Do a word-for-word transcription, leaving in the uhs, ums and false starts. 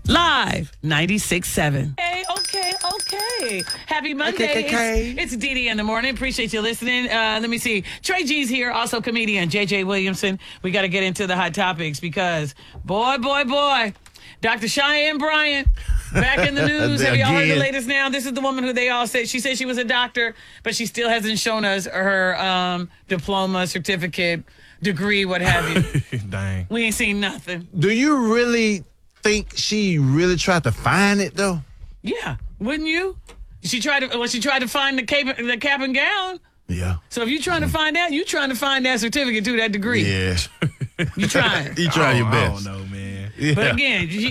Live ninety-six point seven. Hey, okay, okay. Happy Monday. Okay, okay. It's, it's Dee Dee in the morning. Appreciate you listening. Uh, let me see. Trey G's here, also comedian. J J Williamson. We got to get into the hot topics because, boy, boy, boy, Doctor Cheyenne Bryant back in the news. Have y'all heard the latest now? This is the woman who they all said, she said she was a doctor, but she still hasn't shown us her um, diploma, certificate, degree, what have you. Dang. We ain't seen nothing. Do you really think she really tried to find it, though? Yeah, wouldn't you? She tried to. Well, she tried to find the cap, the cap and gown. Yeah. So if you're trying to find out, you trying to find that certificate too, that degree. Yeah. You trying. You try your best. I don't know, man. Yeah. But again,